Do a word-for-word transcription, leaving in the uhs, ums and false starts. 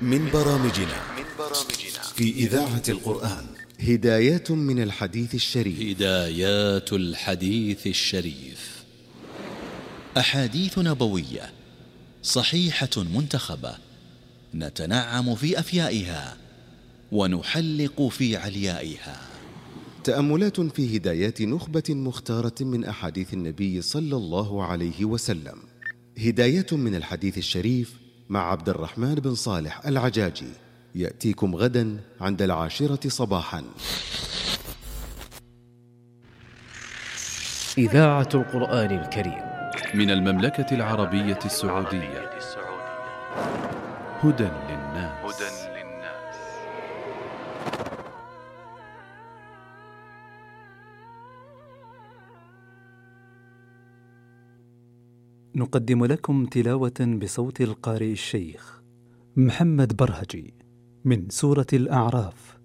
من برامجنا في إذاعة القرآن هدايات من الحديث الشريف. هدايات الحديث الشريف، أحاديث نبوية صحيحة منتخبة، نتنعم في أفيائها ونحلق في عليائها. تأملات في هدايات نخبة مختارة من أحاديث النبي صلى الله عليه وسلم. هدايات من الحديث الشريف مع عبد الرحمن بن صالح العجاجي، يأتيكم غدا عند العاشرة صباحا. إذاعة القرآن الكريم من المملكة العربية السعودية. هدى للناس. نقدم لكم تلاوة بصوت القارئ الشيخ محمد برهجي من سورة الأعراف،